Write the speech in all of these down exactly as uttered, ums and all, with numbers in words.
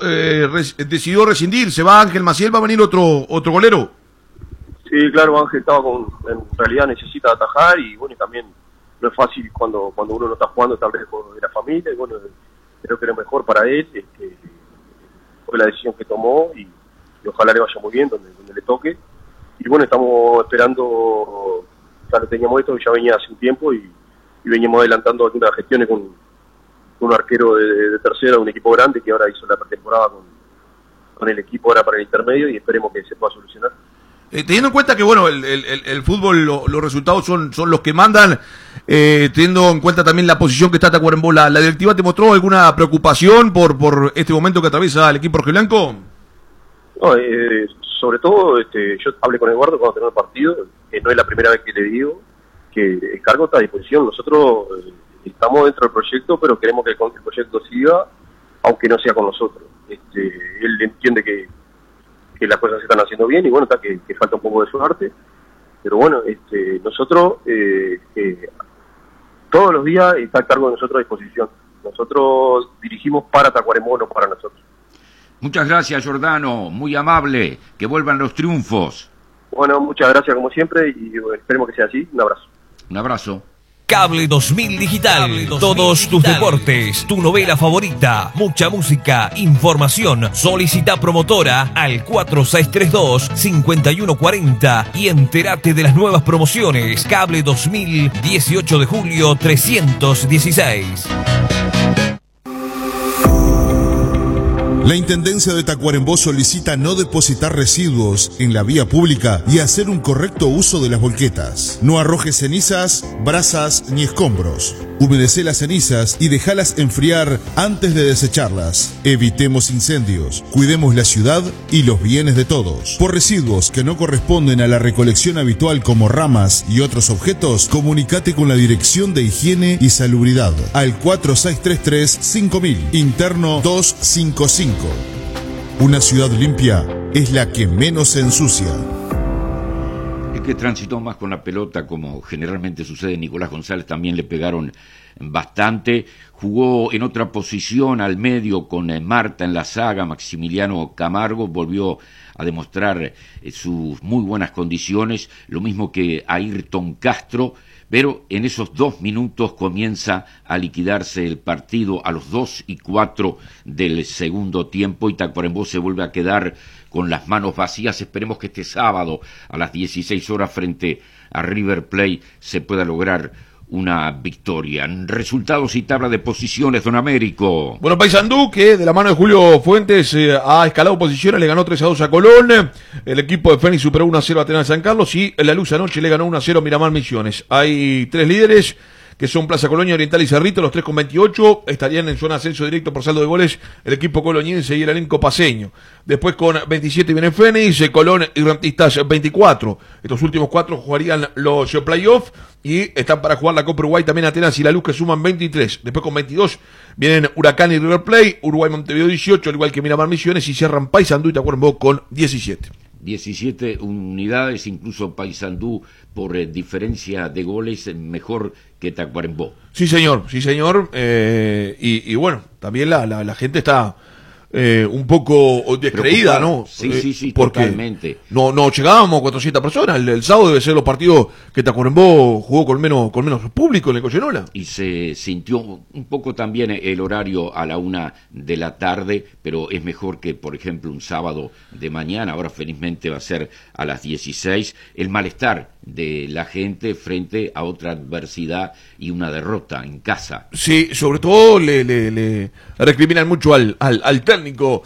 eh, res, decidió rescindir, se va Ángel Maciel, va a venir otro otro golero. Sí, claro, Ángel estaba con, en realidad necesita atajar y bueno, y también no es fácil cuando cuando uno no está jugando tal vez con la familia y bueno, creo que lo mejor para él este, fue la decisión que tomó y, y ojalá le vaya muy bien donde, donde le toque. Y bueno, estamos esperando, ya lo teníamos esto, que ya venía hace un tiempo y, y veníamos adelantando algunas gestiones con, con un arquero de, de, de tercera, un equipo grande que ahora hizo la pretemporada con, con el equipo ahora para el intermedio y esperemos que se pueda solucionar. Eh, teniendo en cuenta que bueno el, el, el fútbol, lo, los resultados son, son los que mandan, eh, teniendo en cuenta también la posición que está Tacuarembó, ¿la, la directiva te mostró alguna preocupación por por este momento que atraviesa el equipo rojiblanco? No, eh, sobre todo este, yo hablé con Eduardo cuando terminó el partido, que no es la primera vez que le digo que el cargo está a disposición. Nosotros eh, estamos dentro del proyecto, pero queremos que el, el proyecto siga, aunque no sea con nosotros. Este, él entiende que que las cosas se están haciendo bien y bueno, está que, que falta un poco de suerte, pero bueno, este, nosotros eh, eh, todos los días está el cargo de nosotros a disposición. Nosotros dirigimos para Tacuarembó, no para nosotros. Muchas gracias, Giordano, muy amable, que vuelvan los triunfos. Bueno, muchas gracias como siempre y bueno, esperemos que sea así. Un abrazo. Un abrazo. Cable dos mil Digital, Cable dos mil todos Digital. Tus deportes, tu novela favorita, mucha música, información. Solicita promotora al cuatro seis tres dos, cinco uno cuatro cero y entérate de las nuevas promociones. Cable dos mil, dieciocho de julio trescientos dieciséis. La Intendencia de Tacuarembó solicita no depositar residuos en la vía pública y hacer un correcto uso de las volquetas. No arrojes cenizas, brasas ni escombros. Humedecé las cenizas y déjalas enfriar antes de desecharlas. Evitemos incendios, cuidemos la ciudad y los bienes de todos. Por residuos que no corresponden a la recolección habitual como ramas y otros objetos, comunícate con la Dirección de Higiene y Salubridad al cuatro seis tres tres, cinco mil, interno doscientos cincuenta y cinco. Una ciudad limpia es la que menos se ensucia. El que transitó más con la pelota, como generalmente sucede, Nicolás González, también le pegaron bastante. Jugó en otra posición al medio con Marta en la saga. Maximiliano Camargo volvió a demostrar sus muy buenas condiciones, lo mismo que Ayrton Castro. Pero en esos dos minutos comienza a liquidarse el partido a los dos y cuatro del segundo tiempo y Tacuarembó se vuelve a quedar con las manos vacías. Esperemos que este sábado a las dieciséis horas frente a River Plate se pueda lograr una victoria. Resultados y tabla de posiciones, don Américo. Bueno, Paysandú, que de la mano de Julio Fuentes eh, ha escalado posiciones, le ganó tres a dos a Colón. El equipo de Fénix superó uno a cero a Atenas San Carlos y La Luz anoche le ganó uno a cero a Miramar Misiones. Hay tres líderes, que son Plaza Colonia, Oriental y Cerrito, los tres con veintiocho, estarían en zona de ascenso directo por saldo de goles el equipo coloniense y el elenco paseño. Después con veintisiete viene Fénix, Colón y Rentistas veinticuatro. Estos últimos cuatro jugarían los playoffs y están para jugar la Copa Uruguay también Atenas y La Luz, que suman veintitrés. Después con veintidós vienen Huracán y River Plate, Uruguay Montevideo dieciocho, al igual que Miramar Misiones, y cierran Paysandú y Tacuarembó con diecisiete. diecisiete unidades, incluso Paysandú por eh, diferencia de goles eh, mejor que Tacuarembó. Sí señor, sí señor, eh, y, y bueno, también la, la, la gente está eh, un poco descreída, ¿no? Sí, eh, sí, sí, porque totalmente. No, no llegábamos a cuatrocientas personas, el, el sábado debe ser los partidos que Tacuarembó jugó con menos, con menos público en el Cochenola. Y se sintió un poco también el horario a la una de la tarde, pero es mejor que, por ejemplo, un sábado de mañana, ahora felizmente va a ser a las dieciséis, el malestar de la gente frente a otra adversidad y una derrota en casa. Sí, sobre todo le, le, le recriminan mucho al, al, al técnico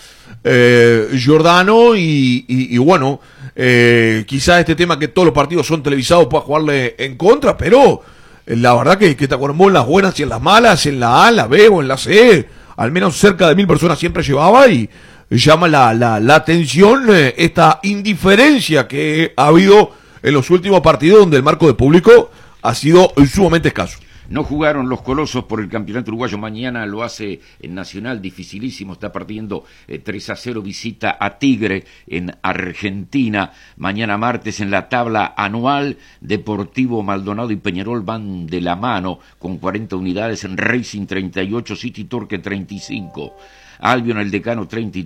eh, Giordano y, y, y bueno, eh, quizá este tema que todos los partidos son televisados pueda jugarle en contra, pero la verdad que, que Tacuarembó en las buenas y en las malas, en la A, la B o en la C, al menos cerca de mil personas siempre llevaba y llama la, la, la atención eh, esta indiferencia que ha habido en los últimos partidos donde el marco de público ha sido sumamente escaso. No jugaron los Colosos por el campeonato uruguayo. Mañana lo hace en Nacional, dificilísimo. Está partiendo eh, tres a cero. Visita a Tigre en Argentina. Mañana martes en la tabla anual, Deportivo Maldonado y Peñarol van de la mano con cuarenta unidades. En Racing treinta y ocho, City Torque treinta y cinco. Albion, el Decano treinta y